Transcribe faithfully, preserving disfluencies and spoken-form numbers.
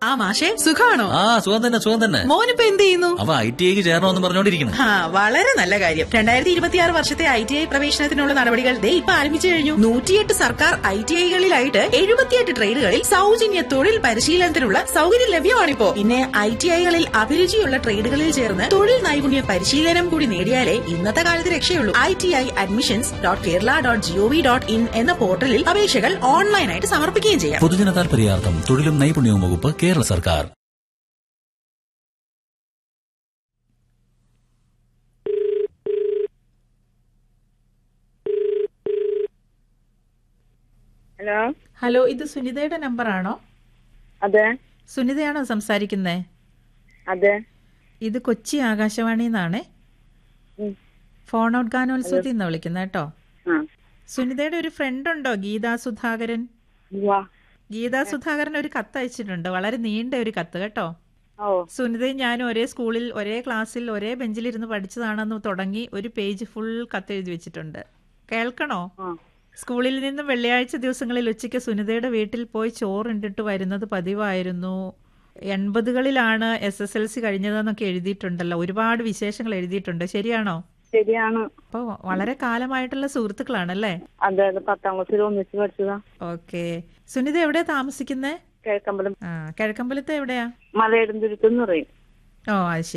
ആ മാഷെ സുഖാണോ? ആ സുഖം തന്നെ സുഖം തന്നെ. മോനിപ്പോ എന്ത് ചെയ്യുന്നു? അവ ഐ ടി ഐക്ക് ചേരണമെന്ന് പറഞ്ഞോണ്ടിരിക്കുന്നു. ആ വളരെ നല്ല കാര്യം. രണ്ടായിരത്തി ഇരുപത്തിയാറ് വർഷത്തെ ഐ ടി ഐ പ്രവേശനത്തിനുള്ള നടപടികൾ ദേ ഇപ്പൊ ആരംഭിച്ചു കഴിഞ്ഞു. നൂറ്റിയെട്ട് സർക്കാർ ഐ ടി ഐകളിലായിട്ട് എഴുപത്തിയെട്ട് ട്രേഡുകളിൽ സൗജന്യ തൊഴിൽ പരിശീലനത്തിനുള്ള സൗകര്യം ലഭ്യമാണിപ്പോ. പിന്നെ ഐ ടി ഐകളിൽ അഭിരുചിയുള്ള ട്രേഡുകളിൽ ചേർന്ന് തൊഴിൽ നൈപുണ്യ പരിശീലനം കൂടി നേടിയാലേ ഇന്നത്തെ കാലത്ത് രക്ഷയുള്ളൂ. I T I admissions dot Kerala dot G O V dot in എന്ന പോർട്ടലിൽ അപേക്ഷകൾ ഓൺലൈനായിട്ട് സമർപ്പിക്കുകയും ചെയ്യാം. പൊതുജന താൽപര്യാർത്ഥം തൊഴിലും നൈപുണ്യവും വകുപ്പ്, കേരള സർക്കാർ. ഹലോ ഹലോ, ഇത് സുനിതയുടെ നമ്പറാണോ? അതെ. സുനിതയാണോ സംസാരിക്കുന്നേ? അതെ. ഇത് കൊച്ചി ആകാശവാണി നിന്നാണേ. ഉം. ഫോൺ ഔട്ട് ഗാനോത്സവത്തിൽ നിന്ന് വിളിക്കുന്നത് കേട്ടോ. ആ. സുനിതയുടെ ഒരു ഫ്രണ്ട് ഉണ്ടോ, ഗീതാ സുധാകരൻ? വാ. ഗീതാ സുധാകരൻ ഒരു കത്ത് അയച്ചിട്ടുണ്ട്, വളരെ നീണ്ട ഒരു കത്ത് കേട്ടോ. ഓ. സുനിതയും ഞാനും ഒരേ സ്കൂളിൽ ഒരേ ക്ലാസ്സിൽ ഒരേ ബെഞ്ചിലിരുന്ന് പഠിച്ചതാണെന്ന് തുടങ്ങി ഒരു പേജ് ഫുൾ കത്ത് എഴുതി വെച്ചിട്ടുണ്ട്. കേൾക്കണോ? ആ. സ്കൂളിൽ നിന്നും വെള്ളിയാഴ്ച ദിവസങ്ങളിൽ ഉച്ചയ്ക്ക് സുനിതയുടെ വീട്ടിൽ പോയി ചോറുണ്ടിട്ട് വരുന്നത് പതിവായിരുന്നു. എൺപതുകളിലാണ് എസ് എസ് എൽ സി കഴിഞ്ഞതെന്നൊക്കെ എഴുതിയിട്ടുണ്ടല്ലോ. ഒരുപാട് വിശേഷങ്ങൾ എഴുതിയിട്ടുണ്ട്. ശരിയാണോ? ശരിയാണ്. അപ്പൊ വളരെ കാലമായിട്ടുള്ള സുഹൃത്തുക്കളാണല്ലേ? അതെ അതെ, പത്താം ക്ലാസ്സിൽ ഒന്നിച്ച് പഠിച്ചതാ. ഓക്കെ. സുനിത എവിടെയാ താമസിക്കുന്നേ? കിഴക്കമ്പലം. ആ, കിഴക്കമ്പലത്ത് എവിടെയാ? മലയിടന്തുരുത്ത് എന്ന് പറയും. ഓ അത്